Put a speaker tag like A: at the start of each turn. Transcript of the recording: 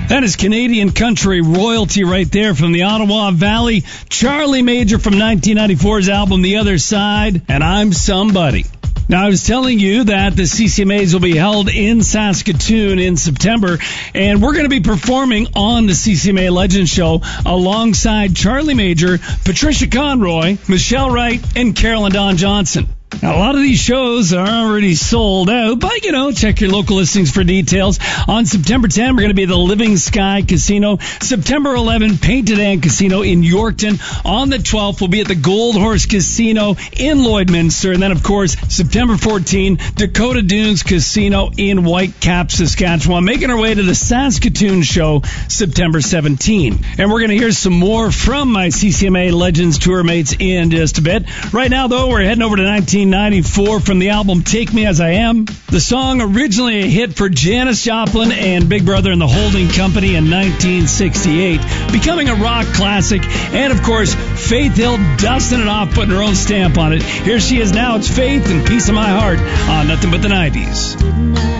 A: That is Canadian country royalty right there from the Ottawa Valley. Charlie Major from 1994's album The Other Side, and I'm Somebody. Now, I was telling you that the CCMAs will be held in Saskatoon in September, and we're going to be performing on the CCMA Legends Show alongside Charlie Major, Patricia Conroy, Michelle Wright, and Carolyn Dawn Johnson. Now, a lot of these shows are already sold out, but, check your local listings for details. On September 10, we're going to be at the Living Sky Casino. September 11, Painted Ant Casino in Yorkton. On the 12th, we'll be at the Gold Horse Casino in Lloydminster. And then, of course, September 14, Dakota Dunes Casino in Whitecap, Saskatchewan. Making our way to the Saskatoon show September 17. And we're going to hear some more from my CCMA Legends tour mates in just a bit. Right now, though, we're heading over to 1994 from the album Take Me As I Am. The song originally a hit for Janis Joplin and Big Brother and the Holding Company in 1968, becoming a rock classic. And, of course, Faith Hill dusting it off, putting her own stamp on it. Here she is now. It's Faith and Piece of My Heart on Nothing But the 90s.